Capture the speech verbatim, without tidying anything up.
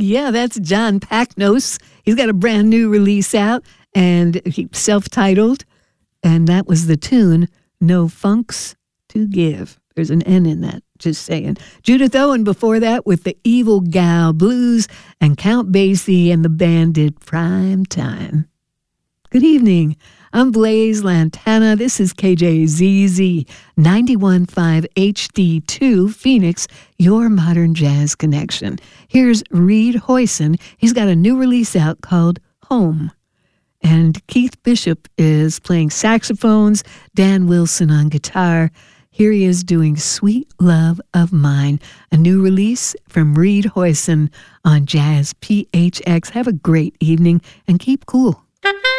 Yeah, that's John Packnos. He's got a brand new release out, and he self-titled, and that was the tune, No Funks to Give. There's an N in that, just saying. Judith Owen before that with the Evil Gal Blues, and Count Basie and the band did Prime Time. Good evening. I'm Blaze Lantana. This is K J Z Z ninety-one point five H D two Phoenix, your modern jazz connection. Here's Reed Hoyson. He's got a new release out called Home. And Keith Bishop is playing saxophones, Dan Wilson on guitar. Here he is doing Sweet Love of Mine, a new release from Reed Hoyson on Jazz P H X. Have a great evening and keep cool.